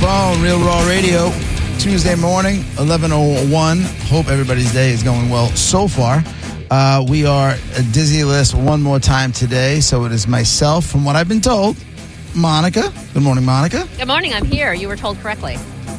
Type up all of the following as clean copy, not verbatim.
phone, Real Raw Radio. Tuesday morning, 11:01. Hope everybody's day is going well so far. We are a Dizzy List one more time today, so it is myself, from what I've been told, Monica. Good morning, Monica. Good morning. I'm here. You were told correctly.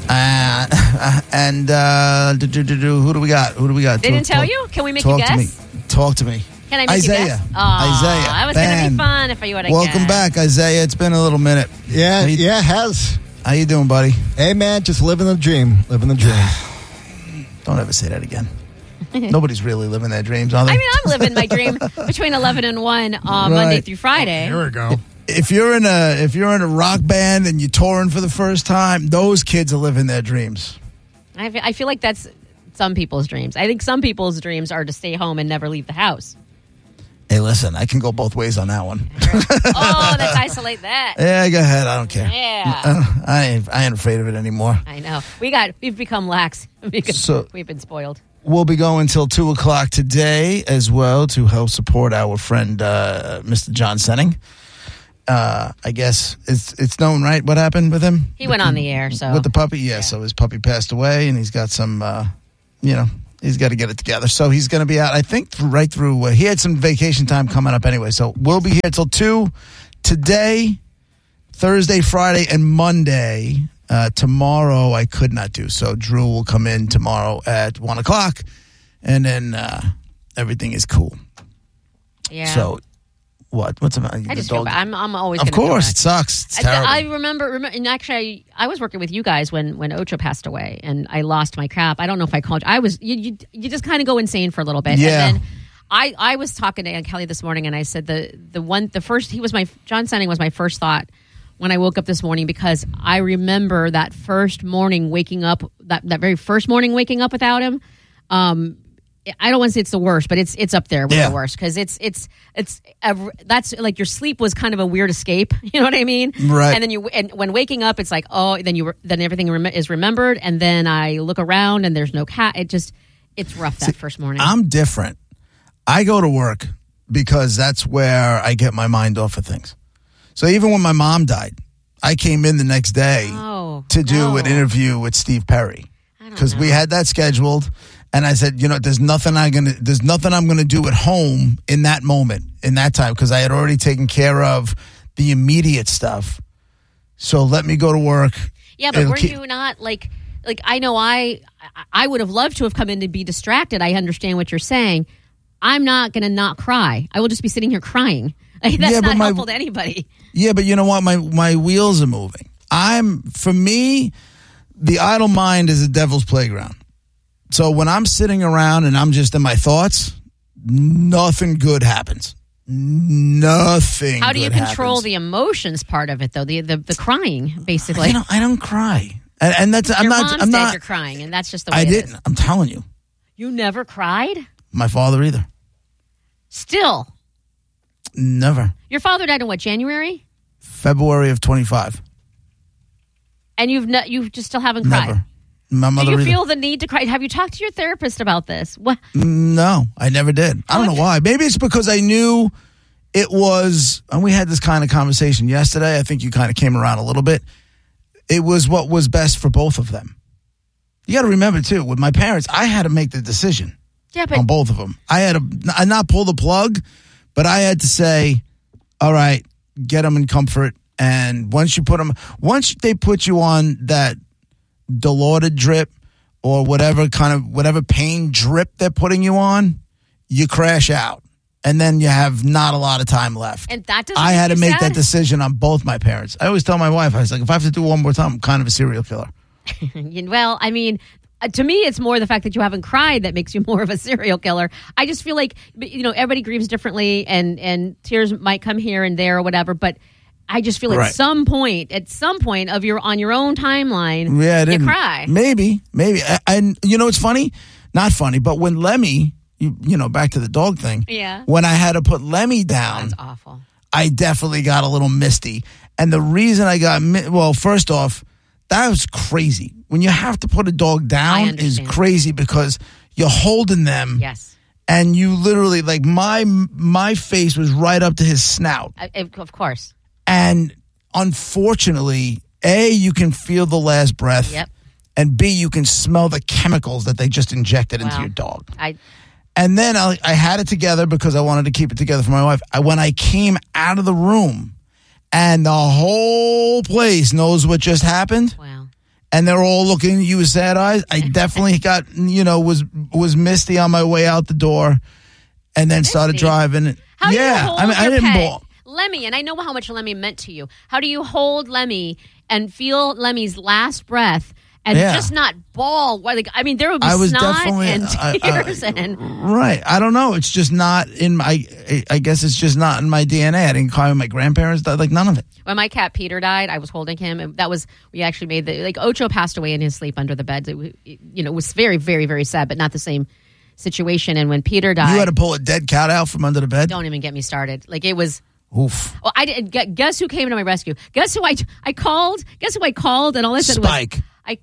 And who do we got? They didn't tell you? Can we make you guess? Talk to me. Can I make Isaiah. you guess? Isaiah. That was going to be fun if you would have Welcome guessed. back, Isaiah. It's been a little minute. Yeah, it has. How you doing, buddy? Hey, man, just living the dream. Living the dream. Don't ever say that again. Nobody's really living their dreams, are they? I mean, I'm living my dream between 11 and 1 Monday through Friday. Here we go. If you're in a rock band and you're touring for the first time, those kids are living their dreams. I feel like that's some people's dreams. I think some people's dreams are to stay home and never leave the house. Hey, listen, I can go both ways on that one. Let's isolate that. Yeah, go ahead. I don't care. Yeah. I ain't afraid of it anymore. I know. We've become lax because we've been spoiled. We'll be going till 2 o'clock today as well to help support our friend, Mr. John Senning. I guess it's known, right? What happened with him? He went on the air, so. With the puppy? Yeah, so his puppy passed away, and he's got some, he's got to get it together. So he's going to be out, I think, right through, he had some vacation time coming up anyway. So we'll be here till 2 today, Thursday, Friday, and Monday. Tomorrow I could not do. So Drew will come in tomorrow at 1 o'clock, and then everything is cool. Yeah. So what's about you? I just feel bad. I'm always. Of course, it sucks. It's terrible. I remember, and actually, I was working with you guys when Ocho passed away, and I lost my crap. I don't know if I called you. I was. You just kind of go insane for a little bit. Yeah. And then I was talking to Aunt Kelly this morning, and I said John Senning was my first thought when I woke up this morning, because I remember that first morning waking up, that very first morning waking up without him. I don't want to say it's the worst, but it's up there with the worst, because that's like your sleep was kind of a weird escape. You know what I mean? Right. And then when waking up, it's like, then everything is remembered, and then I look around and there's no cat. It's rough that first morning. I'm different. I go to work because that's where I get my mind off of things. So even when my mom died, I came in the next day to do an interview with Steve Perry, because we had that scheduled. And I said, there's nothing I'm gonna do at home in that moment, in that time, because I had already taken care of the immediate stuff. So let me go to work. Yeah, but were you not like I know I would have loved to have come in to be distracted. I understand what you're saying. I'm not gonna not cry. I will just be sitting here crying. That's not helpful to anybody. Yeah, but you know what? My wheels are moving. For me, the idle mind is a devil's playground. So when I'm sitting around and I'm just in my thoughts, nothing good happens. Nothing. How do you control the emotions part of it, though? The crying, basically. I don't cry, and that's I'm not. You're crying, and that's just the way I didn't. I'm telling you. You never cried? My father either. Still. Never. Your father died in what, January? February of 25. And you just still haven't cried? Never. My mother. Do you feel the need to cry? Have you talked to your therapist about this? What? No, I never did. I don't know why. Maybe it's because I knew it was, and we had this kind of conversation yesterday. I think you kind of came around a little bit. It was what was best for both of them. You got to remember, too, with my parents, I had to make the decision on both of them. I had to not pull the plug, but I had to say, all right, get them in comfort. And once they put you on that Dilaudid drip or whatever pain drip they're putting you on, you crash out. And then you have not a lot of time left. And that doesn't I had to make sad? that decision on both my parents. I always tell my wife, I was like, if I have to do it one more time, I'm kind of a serial killer. Well, I mean, to me, it's more the fact that you haven't cried that makes you more of a serial killer. I just feel like, everybody grieves differently, and tears might come here and there or whatever, but I just feel at some point of on your own timeline, you cry. Maybe. And it's funny? Not funny, but when Lemmy, back to the dog thing. Yeah. When I had to put Lemmy down. That's awful. I definitely got a little misty. And the reason I got, first off, that was crazy. When you have to put a dog down is crazy because you're holding them. Yes. And you literally, like, my face was right up to his snout. Of course. And unfortunately, A, you can feel the last breath. Yep. And B, you can smell the chemicals that they just injected into your dog. And then I had it together because I wanted to keep it together for my wife. When I came out of the room and the whole place knows what just happened. Wow. And they're all looking at you with sad eyes. I definitely got, was misty on my way out the door and then started driving. How do you hold your I didn't pet? bawl. Lemmy, and I know how much Lemmy meant to you. How do you hold Lemmy and feel Lemmy's last breath? And just not bawl. I mean, there would be snot and tears. Right. I don't know. It's just not in my, I guess it's just not in my DNA. I didn't cry when my grandparents died. Like, none of it. When my cat Peter died, I was holding him. And we actually made Ocho passed away in his sleep under the bed. It was very, very, very sad, but not the same situation. And when Peter died. You had to pull a dead cat out from under the bed? Don't even get me started. It was. Oof. Well, I didn't. Guess who came to my rescue? Guess who I called? Guess who I called? And all I said Spike. was.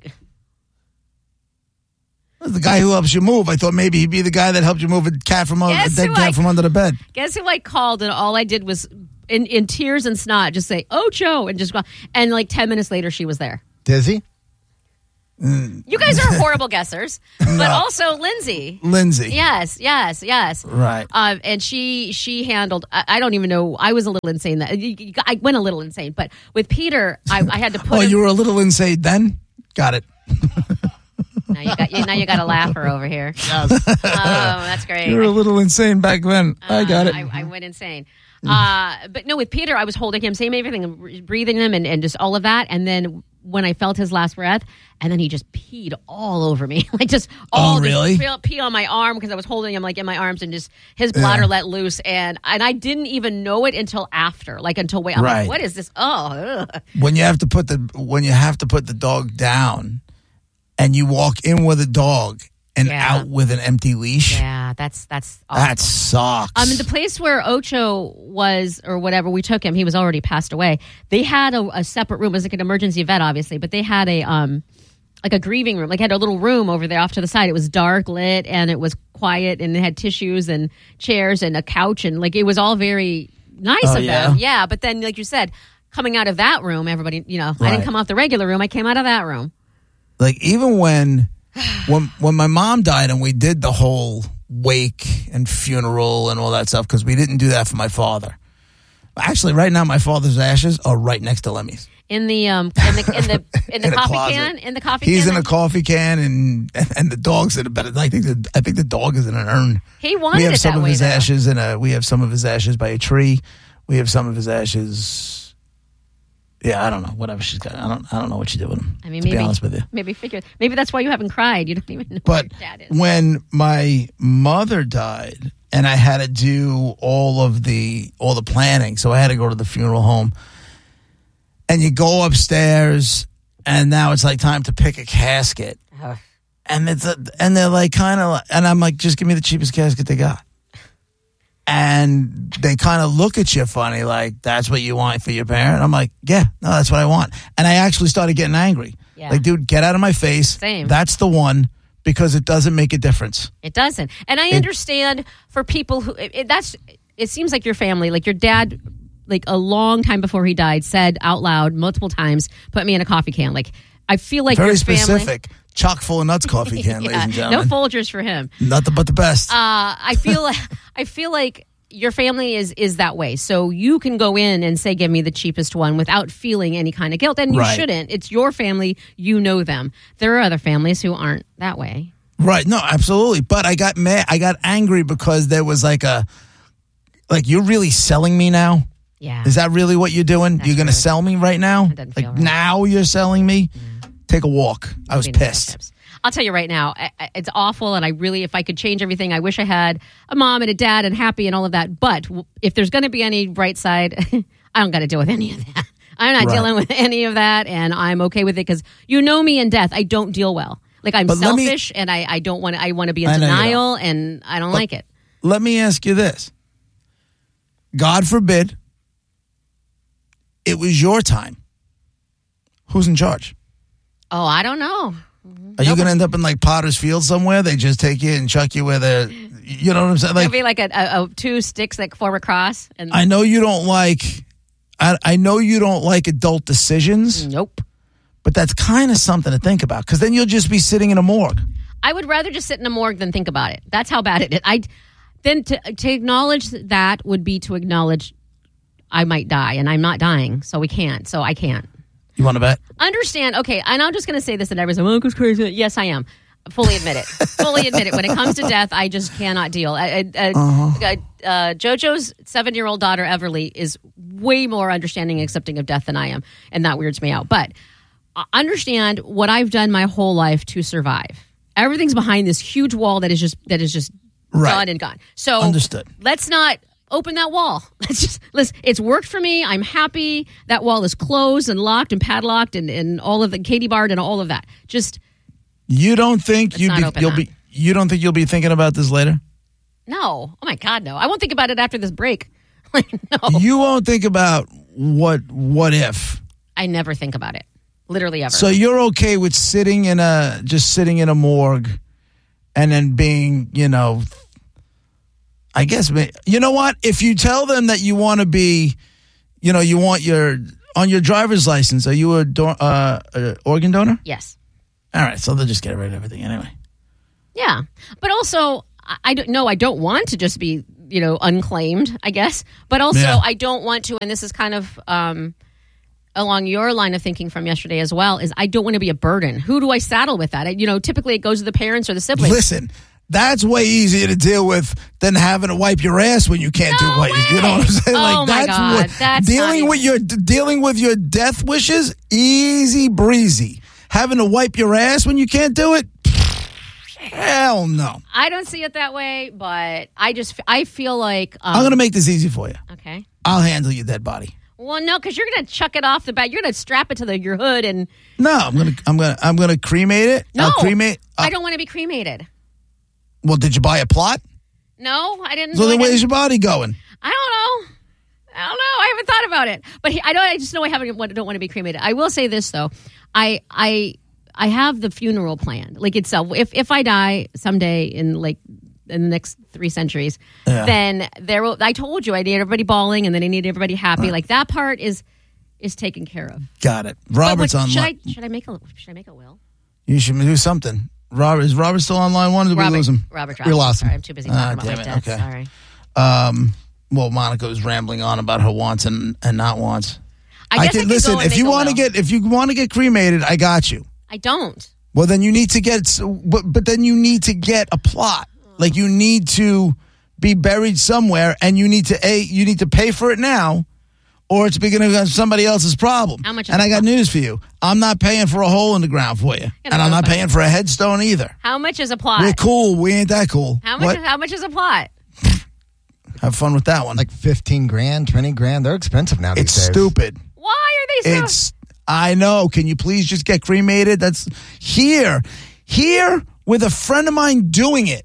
The guy who helps you move. I thought maybe he'd be the guy that helped you move a dead cat from under the bed. Guess who I called, and all I did was, in tears and snot, just say, Ocho, and just go. And 10 minutes later, she was there. Dizzy? You guys are horrible guessers, but also Lindsay. Yes. Right. And she handled, I don't even know, I was a little insane. I went a little insane, but with Peter, I had to put him. You were a little insane then? Got it. Now you got a laugher over here. Yes. Oh, that's great. You were a little insane back then. I got it. I went insane. But no, with Peter, I was holding him, same everything, breathing him and just all of that. And then when I felt his last breath, and then he just peed all over me. Really? Pee on my arm because I was holding him in my arms, and just his bladder let loose. And I didn't even know it until after, I'm like, what is this? Oh, ugh. When you have to put the dog down and you walk in with a dog and out with an empty leash. Yeah, that's awful. That sucks. The place where Ocho was, or whatever, we took him. He was already passed away. They had a separate room. It was an emergency vet, obviously, but they had a grieving room. Had a little room over there off to the side. It was dark lit and it was quiet, and it had tissues and chairs and a couch, and it was all very nice of them. Yeah, but then, like you said, coming out of that room, everybody, I didn't come off the regular room. I came out of that room. Even when my mom died and we did the whole wake and funeral and all that stuff, because we didn't do that for my father. Actually, right now my father's ashes are right next to Lemmy's. In the coffee can. In the coffee can. He's in a coffee can, and the dog's in a bed. I think the dog is in an urn. He wanted it that way. We have some of his ashes we have some of his ashes by a tree. We have some of his ashes. Yeah, I don't know. Whatever she's got, I don't know what she did with him. I mean, to be honest with you, maybe that's why you haven't cried. You don't even know but where your dad is. When my mother died, and I had to do all the planning, so I had to go to the funeral home, and you go upstairs, and now it's time to pick a casket, and they're and I'm like, just give me the cheapest casket they got. And they kind of look at you funny, that's what you want for your parent? I'm like, yeah, no, that's what I want. And I actually started getting angry. Yeah. Dude, get out of my face. Same. That's the one, because it doesn't make a difference. It doesn't. And I understand for people who, it seems like your family, your dad, a long time before he died, said out loud multiple times, put me in a coffee can. I feel like very your specific. Family, chock full of nuts coffee can, ladies and gentlemen. No Folgers for him. Nothing but the best. I feel like your family is that way. So you can go in and say, give me the cheapest one without feeling any kind of guilt. And you shouldn't. It's your family. You know them. There are other families who aren't that way. Right. No, absolutely. But I got mad. I got angry because there was you're really selling me now? Yeah. Is that really what you're doing? You're going to sell me right now? That doesn't feel right. Now you're selling me? Take a walk. I was pissed. I'll tell you right now, it's awful, and if I could change everything, I wish I had a mom and a dad and happy and all of that. But if there's going to be any bright side, I don't got to deal with any of that. I'm not dealing with any of that, and I'm okay with it because you know me in death. I don't deal well. I'm selfish, and I don't want to. I want to be in denial, and I don't like it. Let me ask you this: God forbid, it was your time. Who's in charge? Oh, I don't know. Are you going to end up in Potter's Field somewhere? They just take you and chuck you where you know what I'm saying? It'll be a two sticks that form a cross. And I know you don't like. I know you don't like adult decisions. Nope. But that's kind of something to think about because then you'll just be sitting in a morgue. I would rather just sit in a morgue than think about it. That's how bad it is. Then to acknowledge that would be to acknowledge I might die, and I'm not dying, so we can't. So I can't. You want to bet? Understand? Okay, and I'm just going to say this, and everyone's like, "Uncle's crazy." Yes, I am. Fully admit it. Fully admit it. When it comes to death, I just cannot deal. JoJo's 7-year-old daughter, Everly, is way more understanding and accepting of death than I am, and that weirds me out. But understand what I've done my whole life to survive. Everything's behind this huge wall that is just right. done and gone. So understood. Let's not open that wall. Let's. It's worked for me. I'm happy. That wall is closed and locked and padlocked and all of the Katie barred and all of that. You don't think you don't think you'll be thinking about this later? No. Oh my God, no. I won't think about it after this break. No. You won't think about what if. I never think about it. Literally ever. So you're okay with sitting in a morgue and then being, I guess, you know what? If you tell them that you want to be, you want on your driver's license, are you a organ donor? Yes. All right, so they'll just get rid of everything anyway. Yeah, but also, I don't want to just be, unclaimed, I guess. But also, yeah. I don't want to, and this is kind of along your line of thinking from yesterday as well, is I don't want to be a burden. Who do I saddle with that? Typically it goes to the parents or the siblings. Listen, that's way easier to deal with than having to wipe your ass when you can't do what you know what I'm saying? Oh my God, that's dealing with your death wishes, easy breezy. Having to wipe your ass when you can't do it? Hell no. I don't see it that way, but I feel like I'm going to make this easy for you. Okay. I'll handle your dead body. Well, no, because you're going to chuck it off the back. You're going to strap it to your hood and. No, I'm going to cremate it. No, I'll cremate. I don't want to be cremated. Well, did you buy a plot? No, I didn't. So then where's your body going? I don't know. I haven't thought about it, but I just know I don't want to be cremated. I will say this though. I have the funeral planned, like itself. If I die someday in the next 3 centuries, yeah. Then I told you I need everybody bawling, and then I need everybody happy. Right. Like that part is taken care of. Got it. Robert's online. Should I make a will? You should do something. Is Robert still on line one? Or did we lose him? Robert, we lost him. Sorry, I'm too busy talking about my death. Okay. Sorry. Well, Monica was rambling on about her wants and not wants. I guess listen. If you want to get cremated, I got you. I don't. Well, then you need to get, but then you need to get a plot. Like you need to be buried somewhere, and you need to pay for it now, or it's beginning to become somebody else's problem. How much? And I got news for you. I'm not paying for a hole in the ground for you, and I'm not paying for a headstone either. How much is a plot? We're cool. We ain't that cool. How much is a plot? Have fun with that one. Like 15 grand, 20 grand. They're expensive now. It's these days. stupid. Why are they so? I know. Can you please just get cremated? That's here with a friend of mine doing it.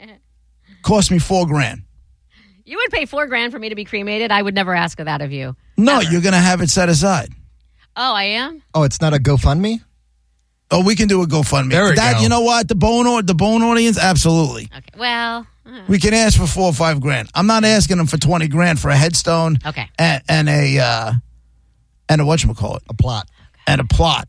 Cost me $4,000. You would pay $4,000 for me to be cremated? I would never ask that of you. No, Ever. You're going to have it set aside. Oh, I am? Oh, it's not a GoFundMe? Oh, we can do a GoFundMe. There we go. You know what? The bone audience, absolutely. Okay. Well, we can ask for $4,000 or $5,000. I'm not asking them for $20,000 for a headstone. Okay. And a whatchamacallit? A plot. And a plot.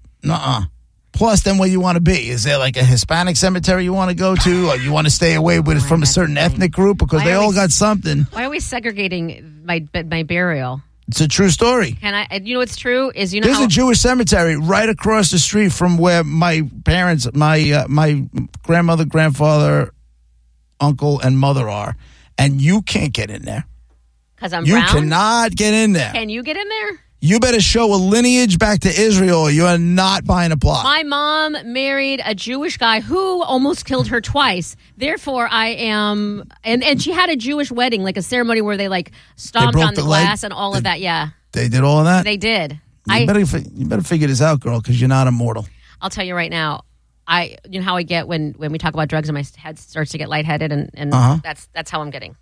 Plus, then where you want to be? Is there like a Hispanic cemetery you want to go to, or you want to stay away from a certain ethnic group because they all got something? Why are we segregating my burial? It's a true story. Can I? You know what's true is there's a Jewish cemetery right across the street from where my parents, my grandmother, grandfather, uncle, and mother are, and you can't get in there because I'm brown? You cannot get in there. Can you get in there? You better show a lineage back to Israel, or you are not buying a plot. My mom married a Jewish guy who almost killed her twice. Therefore, I am... And she had a Jewish wedding, like a ceremony where they stomped on the glass and all of that, yeah. They did all of that? They did. You better figure this out, girl, because you're not immortal. I'll tell you right now, you know how I get when we talk about drugs and my head starts to get lightheaded, and that's how I'm getting.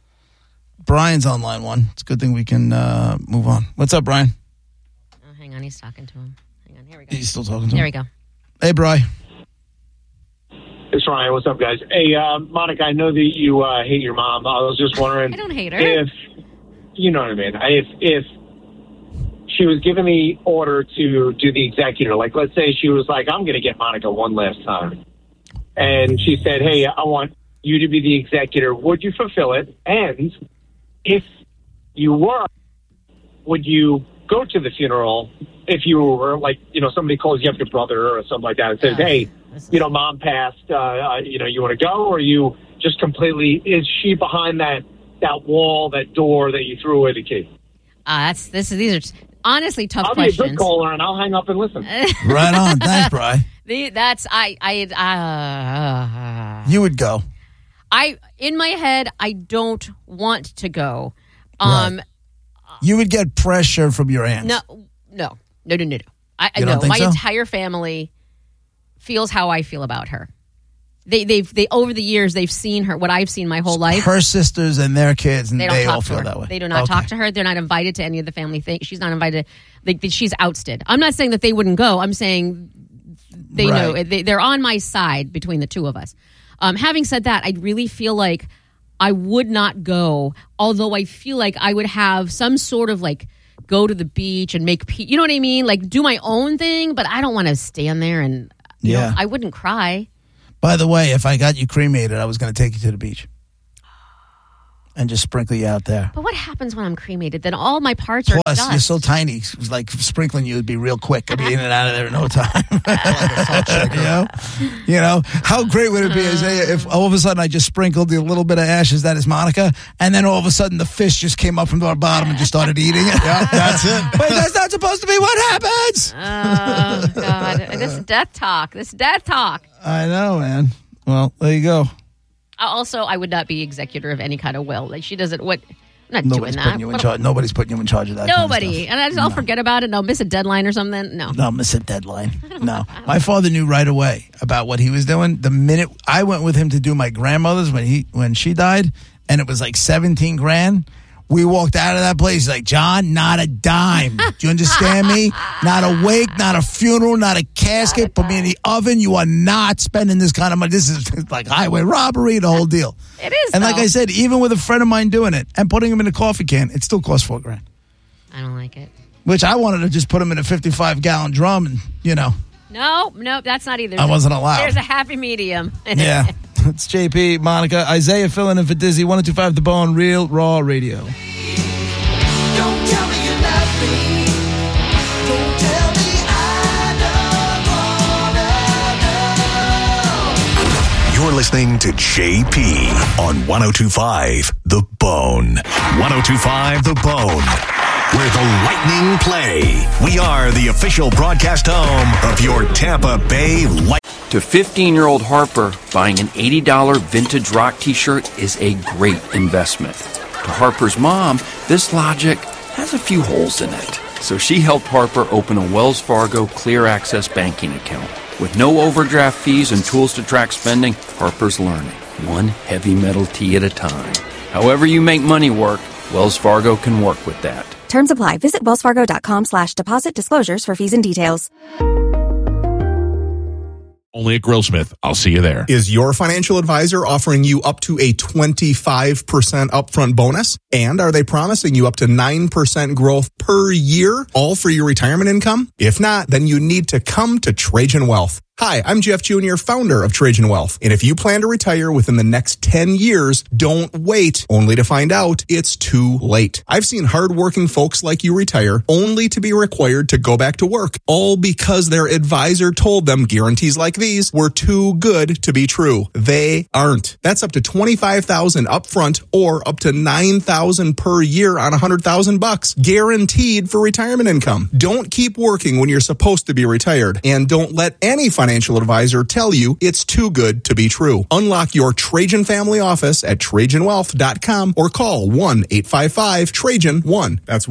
Brian's on line one. It's a good thing we can move on. What's up, Brian? Oh, hang on. He's talking to him. Hang on. Here we go. He's still talking to him? There we go. Hey, Brian. It's Ryan. What's up, guys? Hey, Monica, I know that you hate your mom. I was just wondering... I don't hate her. If, you know what I mean? If she was given the order to do the executor. Like, let's say she was like, I'm going to get Monica one last time. And she said, hey, I want you to be the executor. Would you fulfill it? And if you were, would you go to the funeral if you were, like, somebody calls you up, your brother or something like that, and says, hey, Mom passed, you want to go? Or you just completely, is she behind that wall, that door that you threw away the key? These are honestly tough questions. I'll be a good caller, and I'll hang up and listen. Right on. Thanks, Bri. You would go. In my head, I don't want to go. Right. You would get pressure from your aunt. No. I don't think my so? entire family feels how I feel about her. They over the years they've seen her, what I've seen my whole life. Her sisters and their kids, and they all feel her. that way. They do not talk to her. They're not invited to any of the family things. She's not invited. She's ousted. I'm not saying that they wouldn't go. I'm saying they know. They're on my side between the two of us. Having said that, I really feel like I would not go, although I feel like I would have some sort of go to the beach and make peace. You know what I mean? Like do my own thing, but I don't want to stand there and I wouldn't cry. By the way, if I got you cremated, I was going to take you to the beach and just sprinkle you out there. But what happens when I'm cremated? Then all my parts are dust. You're so tiny. Like sprinkling you would be real quick. I'd be in and out of there in no time. How great would it be, Isaiah, if all of a sudden I just sprinkled a little bit of ashes that is Monica, and then all of a sudden the fish just came up from the bottom and just started eating it. Yeah, that's it. But that's not supposed to be what happens. Oh God! This death talk. I know, man. Well, there you go. Also, I would not be executor of any kind of will. Like she doesn't. I'm not Nobody's doing putting you in charge. Nobody's putting you in charge of that. Nobody. Kind of and I'll forget about it. And I'll miss a deadline or something. No, miss a deadline. No. My father knew right away about what he was doing. The minute I went with him to do my grandmother's when she died, and it was like $17,000. We walked out of that place like, John, not a dime. Do you understand me? Not a wake, not a funeral, not a casket. Put me in the oven. You are not spending this kind of money. This is like highway robbery, the whole deal. It is. And like I said, even with a friend of mine doing it and putting him in a coffee can, it still costs $4,000. I don't like it. Which I wanted to just put him in a 55-gallon drum and, No, that's not either. I wasn't allowed. There's a happy medium. Yeah. It's JP, Monica, Isaiah filling in for Dizzy, 102.5 The Bone, Real Raw Radio. Don't tell me you love me. Don't tell me I don't wanna know. You're listening to JP on 102.5 The Bone. 102.5 The Bone, where the Lightning play. We are the official broadcast home of your Tampa Bay Lightning. To 15-year-old Harper, buying an $80 vintage rock t-shirt is a great investment. To Harper's mom, this logic has a few holes in it. So she helped Harper open a Wells Fargo Clear Access banking account. With no overdraft fees and tools to track spending, Harper's learning, one heavy metal tee at a time. However you make money work, Wells Fargo can work with that. Terms apply. Visit wellsfargo.com/deposit disclosures for fees and details. Only at Grillsmith. I'll see you there. Is your financial advisor offering you up to a 25% upfront bonus? And are they promising you up to 9% growth per year, all for your retirement income? If not, then you need to come to Trajan Wealth. Hi, I'm Jeff Jr., founder of Trajan Wealth. And if you plan to retire within the next 10 years, don't wait only to find out it's too late. I've seen hardworking folks like you retire only to be required to go back to work, all because their advisor told them guarantees like these were too good to be true. They aren't. That's up to $25,000 upfront or up to $9,000 per year on $100,000, guaranteed for retirement income. Don't keep working when you're supposed to be retired, and don't let any financial advisor tell you it's too good to be true. Unlock your Trajan family office at TrajanWealth.com or call 1-855-TRAJAN-1. That's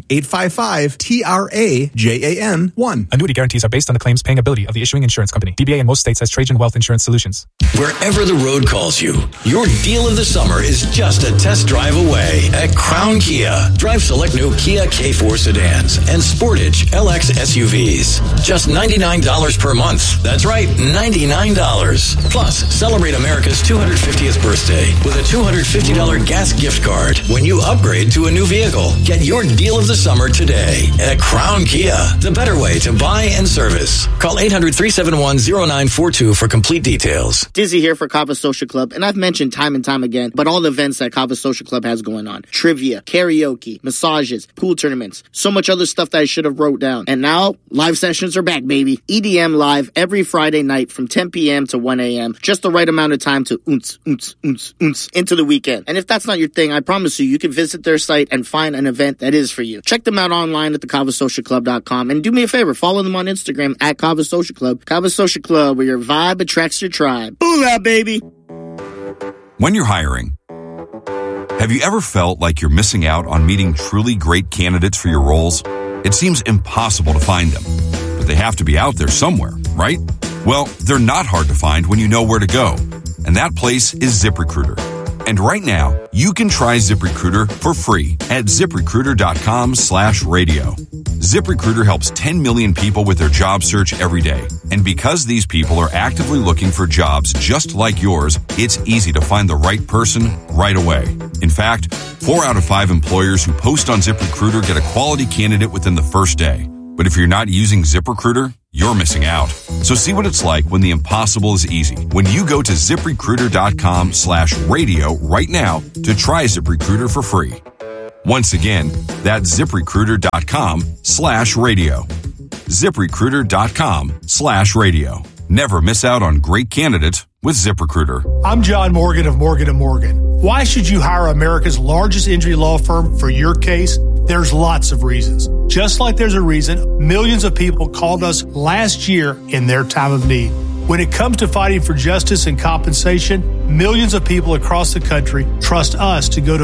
1-855-TRAJAN-1. Annuity guarantees are based on the claims paying ability of the issuing insurance company. DBA in most states has Trajan Wealth Insurance Solutions. Wherever the road calls you, your deal of the summer is just a test drive away at Crown Kia. Drive select new Kia K4 sedans and Sportage LX SUVs. Just $99 per month. That's right, $99. Plus, celebrate America's 250th birthday with a $250 gas gift card when you upgrade to a new vehicle. Get your deal of the summer today at Crown Kia, the better way to buy and service. Call 800-371-0942 for complete details. Dizzy here for Kava Social Club, and I've mentioned time and time again, but all the events that Kava Social Club has going on. Trivia, karaoke, massages, pool tournaments, so much other stuff that I should have wrote down. And now, live sessions are back, baby. EDM live every Friday night from 10 p.m. to 1 a.m. Just the right amount of time to into the weekend. And if that's not your thing, I promise you can visit their site and find an event that is for you. Check them out online at thekavasocialclub.com, and do me a favor, follow them on Instagram at Kava Social Club. Kava Social Club, where your vibe attracts your tribe. Booyah, baby! When you're hiring, have you ever felt like you're missing out on meeting truly great candidates for your roles? It seems impossible to find them, but they have to be out there somewhere, right? Well, they're not hard to find when you know where to go, and that place is ZipRecruiter. And right now, you can try ZipRecruiter for free at ZipRecruiter.com/radio. ZipRecruiter helps 10 million people with their job search every day. And because these people are actively looking for jobs just like yours, it's easy to find the right person right away. In fact, 4 out of 5 employers who post on ZipRecruiter get a quality candidate within the first day. But if you're not using ZipRecruiter, you're missing out. So see what it's like when the impossible is easy. When you go to ZipRecruiter.com/radio right now to try ZipRecruiter for free. Once again, that's ZipRecruiter.com/radio. ZipRecruiter.com/radio. Never miss out on great candidates with ZipRecruiter. I'm John Morgan of Morgan & Morgan. Why should you hire America's largest injury law firm for your case? There's lots of reasons. Just like there's a reason millions of people called us last year in their time of need. When it comes to fighting for justice and compensation, millions of people across the country trust us to go to